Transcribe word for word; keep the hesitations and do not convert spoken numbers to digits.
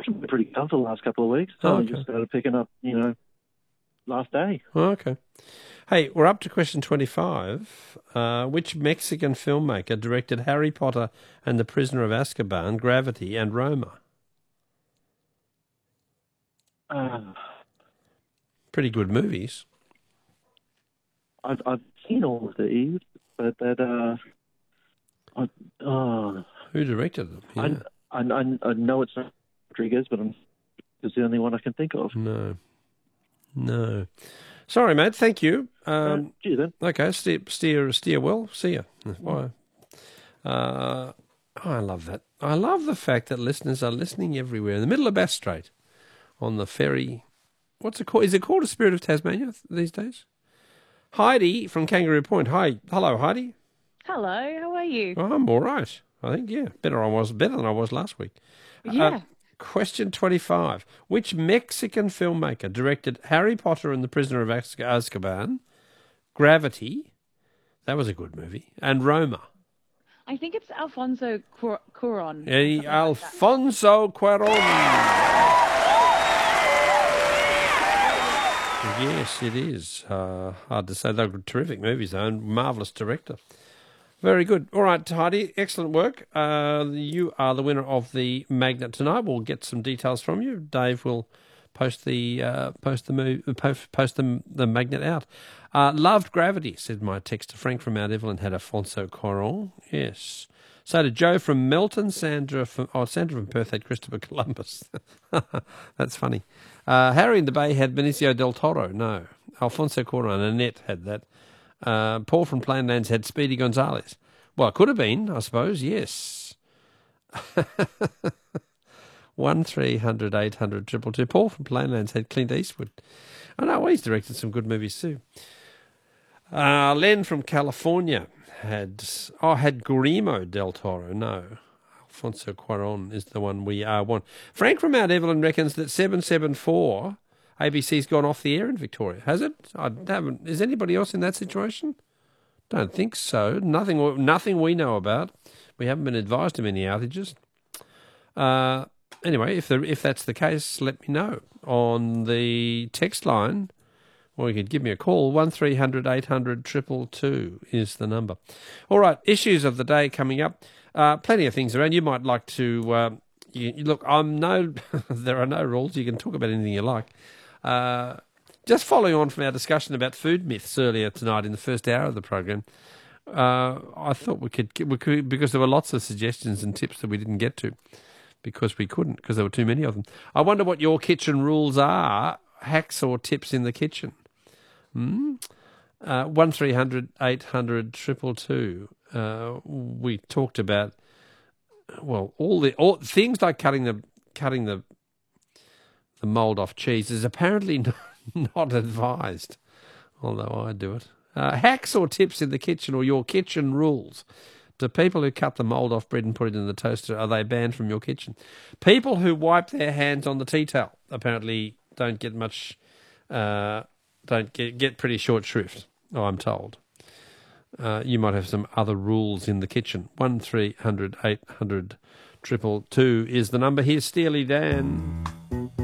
actually been pretty comfortable the last couple of weeks. So Oh, I okay. just started picking up, you know, last day. Oh, okay. Hey, we're up to question twenty-five. Uh, which Mexican filmmaker directed Harry Potter and the Prisoner of Azkaban, Gravity, and Roma? Uh, Pretty good movies. I've I've seen all of these, but that uh, I, uh Who directed them? Yeah. I, I I I know it's not Rodriguez, but I'm, it's the only one I can think of. No. No. Sorry, mate. Thank you. Uh, Um, gee, then. okay, steer, steer, steer well. See ya. Bye. Uh, oh, I love that. I love the fact that listeners are listening everywhere in the middle of Bass Strait on the ferry. What's it called? Is it called a Spirit of Tasmania these days? Heidi from Kangaroo Point. Hi, hello, Heidi. Hello, how are you? Oh, I'm all right. I think yeah, better I was better than I was last week. Yeah. Uh, question twenty-five. Which Mexican filmmaker directed Harry Potter and the Prisoner of Az- Azkaban, Gravity, that was a good movie, and Roma? I think it's Alfonso Cur- Cuarón. Eh, something like that. Alfonso Cuarón. Yes, it is. Uh, hard to say. They were terrific movies, though, and marvellous director. Very good. All right, Heidi, excellent work. Uh, you are the winner of the magnet tonight. We'll get some details from you. Dave will post the uh, post the move, post, post the, the magnet out. Uh, loved Gravity, said my texter Frank from Mount Evelyn had Alfonso Cuarón. Yes. So did Joe from Melton, Sandra from oh Sandra from Perth had Christopher Columbus. That's funny. Uh, Harry in the Bay had Benicio del Toro. No, Alfonso Cuarón. Annette had that. Uh, Paul from Plainlands had Speedy Gonzales. Well, it could have been, I suppose. Yes. One three hundred eight hundred triple two. Paul from Plainlands had Clint Eastwood. I know, well, he's directed some good movies too. Uh, Len from California had oh had Guillermo del Toro. No, Alfonso Cuarón is the one we uh, want. Frank from Mount Evelyn reckons that seven seven four A B C's gone off the air in Victoria. Has it? I haven't. Is anybody else in that situation? Don't think so. Nothing. Nothing we know about. We haven't been advised of any outages. Uh, anyway, if the, if that's the case, let me know on the text line. Or you could give me a call. One three hundred eight hundred triple two is the number. All right, issues of the day coming up. Uh, plenty of things around. You might like to uh, you, you look. I'm no. There are no rules. You can talk about anything you like. Uh, just following on from our discussion about food myths earlier tonight in the first hour of the program, uh, I thought we could we could because there were lots of suggestions and tips that we didn't get to because we couldn't because there were too many of them. I wonder what your kitchen rules are. Hacks or tips in the kitchen. Hmm? Uh, one three hundred eight hundred triple two. Uh, we talked about well all the all things like cutting the cutting the the mould off cheese is apparently not, not advised, although I do it. Uh, hacks or tips in the kitchen or your kitchen rules. Do people who cut the mould off bread and put it in the toaster, are they banned from your kitchen? People who wipe their hands on the tea towel apparently don't get much. Uh, Don't get get pretty short shrift, I'm told. Uh, you might have some other rules in the kitchen. One three hundred eight hundred triple two is the number. Here's Steely Dan.